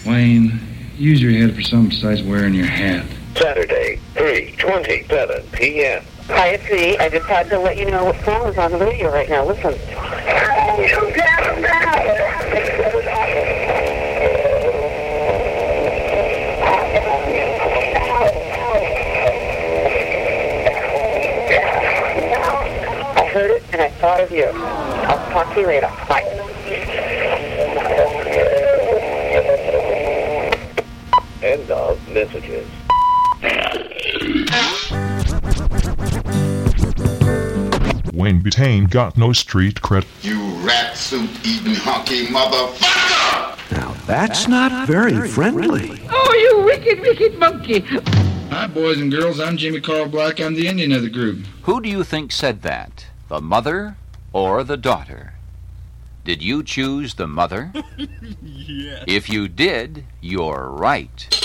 Wayne, use your head for something besides wearing your hat. Saturday, 3:27 p.m. Hi, it's me. I just had to let you know what song is on the radio right now. Listen. I heard it and I thought of you. I'll talk to you later. Bye. End of messages. Wayne Butane got no street cred. You rat suit eating hunky motherfucker! Now that's not very friendly. Oh, you wicked, wicked monkey. Hi, boys and girls. I'm Jimmy Carl Black. I'm the Indian of the group. Who do you think said that? The mother or the daughter? Did you choose the mother? Yes. If you did, you're right.